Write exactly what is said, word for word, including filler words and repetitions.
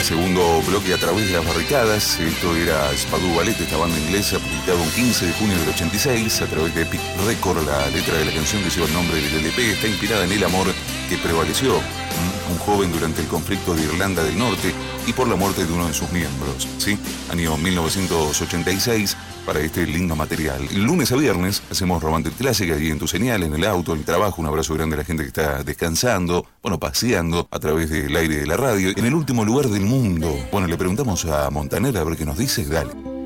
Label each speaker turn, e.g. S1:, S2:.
S1: segundo bloque A través de las barricadas. Esto era Spadou Ballet, esta banda inglesa, publicado un quince de junio del ochenta y seis a través de Epic Record. La letra de la canción, que lleva el nombre del L P, está inspirada en el amor que prevaleció un joven durante el conflicto de Irlanda del Norte y por la muerte de uno de sus miembros, ¿sí? Año mil novecientos ochenta y seis para este lindo material. Lunes a viernes hacemos Romantic Clásica ahí en tu señal, en el auto, en el trabajo. Un abrazo grande a la gente que está descansando, bueno, paseando a través del aire de la radio. En el último lugar del mundo. Bueno, le preguntamos a Montaner a ver qué nos dice. Dale.